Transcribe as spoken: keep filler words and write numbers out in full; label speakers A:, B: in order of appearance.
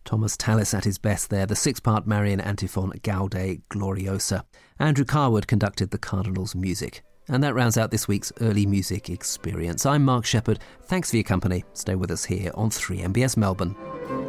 A: Thomas Tallis at his best there, the six-part Marian antiphon Gaude Gloriosa. Andrew Carwood conducted the Cardinals' music. And that rounds out this week's Early Music Experience. I'm Mark Shepherd. Thanks for your company. Stay with us here on three M B S Melbourne.